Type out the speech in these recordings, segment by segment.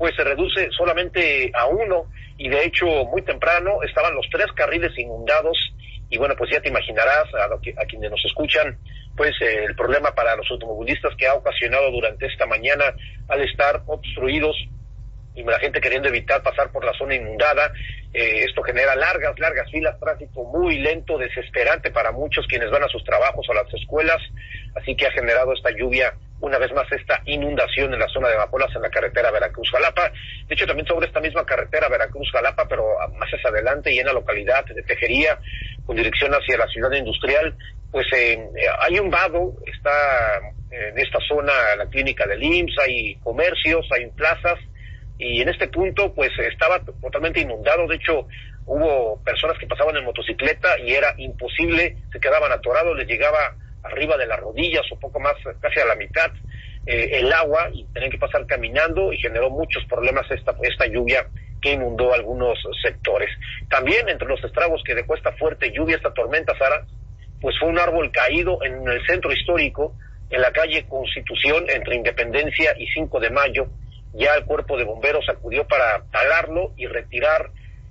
pues se reduce solamente a uno, y de hecho muy temprano estaban los 3 carriles inundados, y bueno, pues ya te imaginarás a quienes nos escuchan, pues el problema para los automovilistas que ha ocasionado durante esta mañana al estar obstruidos y la gente queriendo evitar pasar por la zona inundada. Esto genera largas filas, tráfico muy lento, desesperante para muchos quienes van a sus trabajos o a las escuelas, así que ha generado esta lluvia, una vez más esta inundación en la zona de Amapolas, en la carretera Veracruz-Jalapa. De hecho, también sobre esta misma carretera Veracruz-Jalapa, pero más hacia adelante y en la localidad de Tejería, con dirección hacia la ciudad industrial, pues hay un vado, está en esta zona la clínica del IMSS, hay comercios, hay plazas, y en este punto pues estaba totalmente inundado. De hecho, hubo personas que pasaban en motocicleta y era imposible, se quedaban atorados, les llegaba arriba de las rodillas o poco más, casi a la mitad, el agua, y tenían que pasar caminando, y generó muchos problemas esta lluvia que inundó algunos sectores. También entre los estragos que dejó esta fuerte lluvia, esta tormenta, Sara, pues fue un árbol caído en el centro histórico, en la calle Constitución, entre Independencia y 5 de Mayo. Ya el cuerpo de bomberos acudió para talarlo y retirar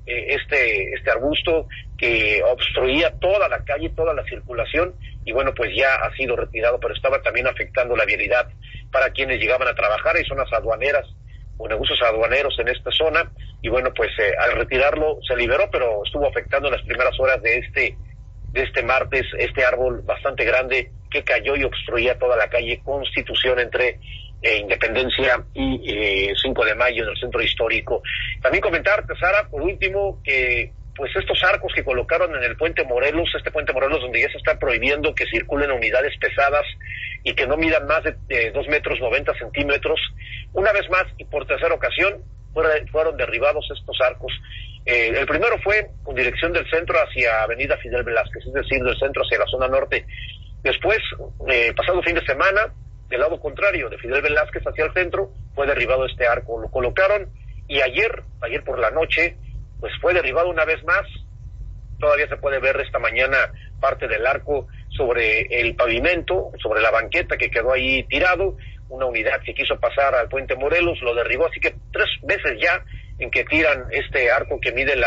este arbusto que obstruía toda la calle, toda la circulación, y bueno, pues ya ha sido retirado, pero estaba también afectando la vialidad para quienes llegaban a trabajar. Hay zonas aduaneras o negocios aduaneros en esta zona, y bueno, pues al retirarlo se liberó, pero estuvo afectando en las primeras horas de este martes este árbol bastante grande que cayó y obstruía toda la calle Constitución entre Independencia y 5 de Mayo en el centro histórico. También comentarte, Sara, por último, que pues estos arcos que colocaron en el puente Morelos, este puente Morelos donde ya se está prohibiendo que circulen unidades pesadas y que no midan más de 2 metros 90 centímetros, una vez más y por tercera ocasión fueron derribados estos arcos. El primero fue con dirección del centro hacia Avenida Fidel Velázquez, es decir, del centro hacia la zona norte. Después, pasado fin de semana, del lado contrario, de Fidel Velázquez hacia el centro, fue derribado este arco. Lo colocaron, y ayer por la noche, pues fue derribado una vez más. Todavía se puede ver esta mañana parte del arco sobre el pavimento, sobre la banqueta que quedó ahí tirado. Una unidad que quiso pasar al puente Morelos lo derribó, así que 3 veces ya en que tiran este arco que mide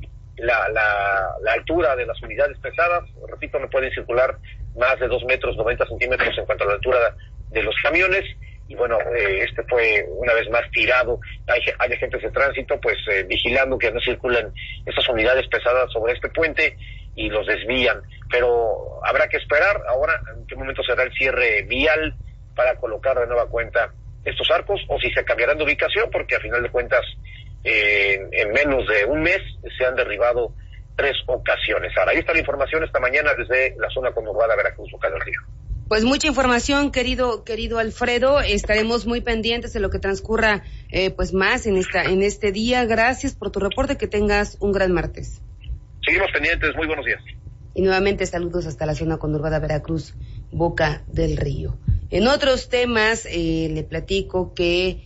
la altura de las unidades pesadas. Repito, no pueden circular más de 2 metros 90 centímetros en cuanto a la altura de los camiones, y bueno, este fue una vez más tirado. Hay agentes de tránsito pues vigilando que no circulen estas unidades pesadas sobre este puente y los desvían, pero habrá que esperar ahora en qué momento será el cierre vial para colocar de nueva cuenta estos arcos, o si se cambiarán de ubicación, porque a final de cuentas en menos de un mes se han derribado 3 ocasiones. Ahora, ahí está la información esta mañana desde la zona conurbada Veracruz, Boca del Río. Pues mucha información, querido Alfredo. Estaremos muy pendientes de lo que transcurra pues más en este día. Gracias por tu reporte, que tengas un gran martes. Seguimos pendientes, muy buenos días. Y nuevamente saludos hasta la zona conurbada Veracruz, Boca del Río. En otros temas, le platico que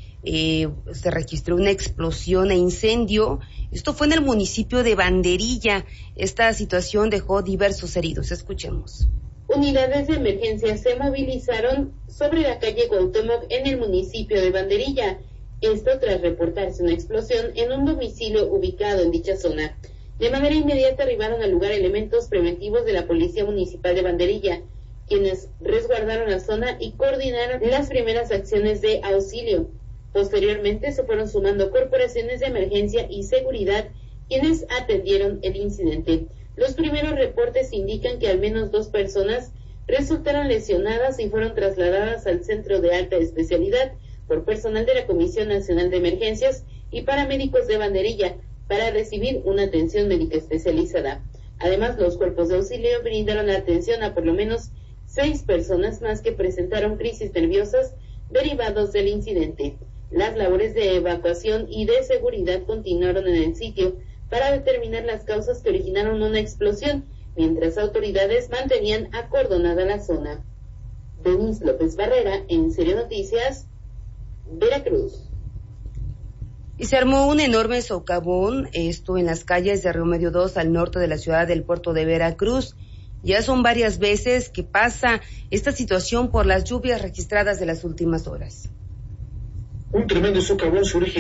se registró una explosión e incendio. Esto fue en el municipio de Banderilla. Esta situación dejó diversos heridos. Escuchemos. Unidades de emergencia se movilizaron sobre la calle Cuauhtémoc en el municipio de Banderilla. Esto tras reportarse una explosión en un domicilio ubicado en dicha zona. De manera inmediata arribaron al lugar elementos preventivos de la Policía Municipal de Banderilla, quienes resguardaron la zona y coordinaron las primeras acciones de auxilio. Posteriormente se fueron sumando corporaciones de emergencia y seguridad, quienes atendieron el incidente. Los primeros reportes indican que al menos 2 personas resultaron lesionadas y fueron trasladadas al centro de alta especialidad por personal de la Comisión Nacional de Emergencias y paramédicos de Banderilla para recibir una atención médica especializada. Además, los cuerpos de auxilio brindaron atención a por lo menos 6 personas más que presentaron crisis nerviosas derivados del incidente. Las labores de evacuación y de seguridad continuaron en el sitio para determinar las causas que originaron una explosión, mientras autoridades mantenían acordonada la zona. Denis López Barrera, en Serio Noticias, Veracruz. Y se armó un enorme socavón, esto en las calles de Río Medio 2 al norte de la ciudad del puerto de Veracruz. Ya son varias veces que pasa esta situación por las lluvias registradas de las últimas horas. Un tremendo socavón surge